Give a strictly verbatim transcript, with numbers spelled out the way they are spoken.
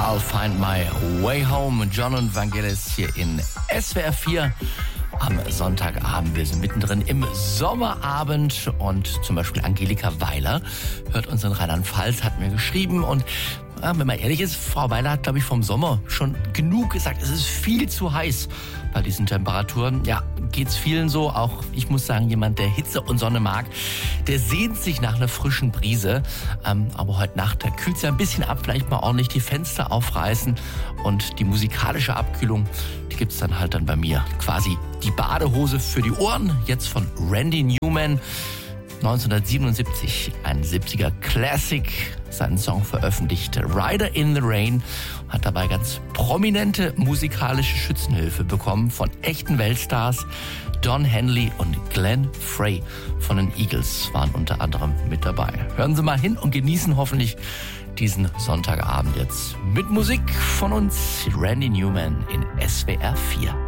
I'll Find My Way Home. John und Vangelis hier in S W R vier am Sonntagabend. Wir sind mittendrin im Sommerabend und zum Beispiel Angelika Weiler hört uns in Rheinland-Pfalz, hat mir geschrieben und ja, wenn man ehrlich ist, Frau Weiler hat, glaube ich, vom Sommer schon genug gesagt. Es ist viel zu heiß bei diesen Temperaturen. Ja, geht's vielen so. Auch ich muss sagen, jemand, der Hitze und Sonne mag, der sehnt sich nach einer frischen Brise. Ähm, aber heute Nacht, da kühlt es ja ein bisschen ab. Vielleicht mal ordentlich die Fenster aufreißen. Und die musikalische Abkühlung, die gibt's dann halt dann bei mir. Quasi die Badehose für die Ohren. Jetzt von Randy Newman. neunzehnhundertsiebenundsiebzig, ein siebziger Classic, seinen Song veröffentlicht, Rider in the Rain, hat dabei ganz prominente musikalische Schützenhilfe bekommen von echten Weltstars. Don Henley und Glenn Frey von den Eagles waren unter anderem mit dabei. Hören Sie mal hin und genießen hoffentlich diesen Sonntagabend jetzt mit Musik von uns, Randy Newman in S W R vier.